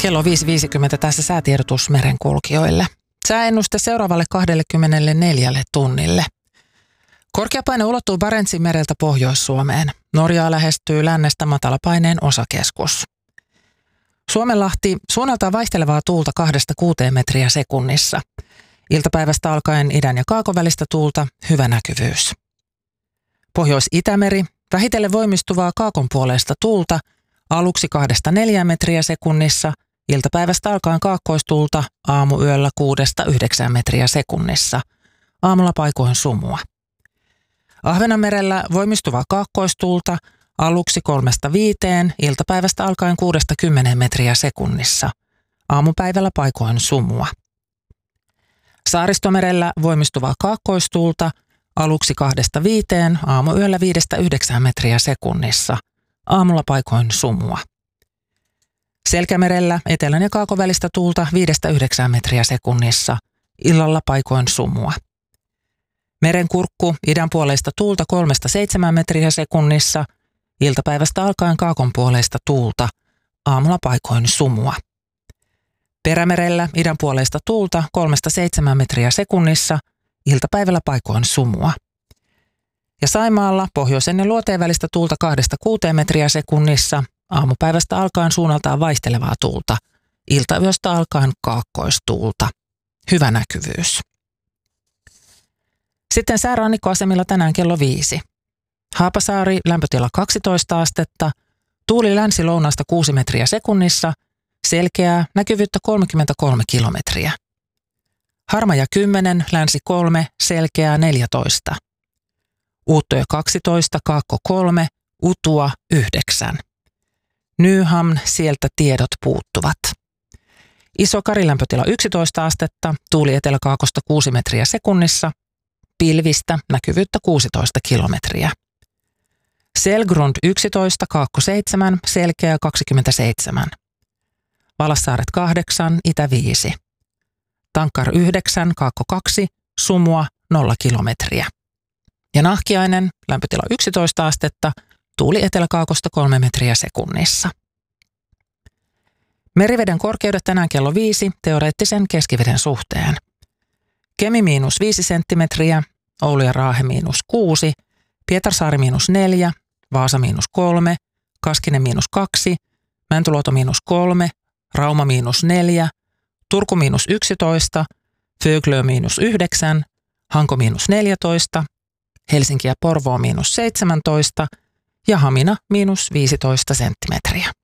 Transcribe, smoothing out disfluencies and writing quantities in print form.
Kello 5.50 tässä säätiedotus merenkulkijoille. Sääennuste seuraavalle 24 tunnille. Korkeapaine ulottuu Barentsin mereltä Pohjois-Suomeen. Norjaa lähestyy lännestä matalapaineen osakeskus. Suomenlahti suunnaltaan vaihtelevaa tuulta 2-6 metriä sekunnissa. Iltapäivästä alkaen idän ja kaakon välistä tuulta, hyvä näkyvyys. Pohjois-Itämeri, vähitellen voimistuvaa kaakonpuoleista tuulta, aluksi 2-4 metriä sekunnissa, iltapäivästä alkaen kaakkoistuulta, aamuyöllä 6-9 metriä sekunnissa, aamulla paikoin sumua. Ahvenanmerellä voimistuvaa kaakkoistuulta, aluksi 3-5, iltapäivästä alkaen 6-10 metriä sekunnissa, aamupäivällä paikoin sumua. Saaristomerellä voimistuvaa kaakkoistuulta, aluksi 2-5, aamuyöllä 5-9 metriä sekunnissa, aamulla paikoin sumua. Selkämerellä etelän ja kaakon välistä tuulta 5-9 metriä sekunnissa, illalla paikoin sumua. Merenkurkku idänpuoleista tuulta 3-7 metriä sekunnissa, iltapäivästä alkaen kaakonpuoleista tuulta, aamulla paikoin sumua. Perämerellä idänpuoleista tuulta 3-7 metriä sekunnissa, iltapäivällä paikoin sumua. Ja Saimaalla pohjoisen ja luoteen välistä tuulta 2-6 metriä sekunnissa, aamupäivästä alkaen suunnaltaan vaihtelevaa tuulta, iltayöstä alkaen kaakkoistuulta. Hyvä näkyvyys. Sitten säärannikkoasemilla tänään kello 5. Haapasaari lämpötila 12 astetta, tuuli länsi-lounaasta 6 metriä sekunnissa, selkeää, näkyvyyttä 33 kilometriä. Harmaja 10, länsi 3, selkeää 14. Uuttoja 12, Kaakko 3, Utua 9. Nyhamn, sieltä tiedot puuttuvat. Iso-Kari lämpötila 11 astetta, tuuli eteläkaakosta 6 metriä sekunnissa, pilvistä, näkyvyyttä 16 kilometriä. Selgrund 11, Kaakko 7, selkeää 27. Valassaaret 8, itä 5. Tankkar 9, Kaakko 2, sumua 0 kilometriä. Ja Nahkiainen, lämpötila 11 astetta, tuuli eteläkaakosta 3 metriä sekunnissa. Meriveden korkeudet tänään kello 5 teoreettisen keskiveden suhteen. Kemi -5 senttimetriä, Oulu ja Raahe -6, Pietarsaari -4, Vaasa -3, Kaskinen -2, Mäntyluoto -3, Rauma -4, Turku -11, Föglö -9, Hanko -14, Helsinki ja Porvoo -17 ja Hamina -15 senttimetriä.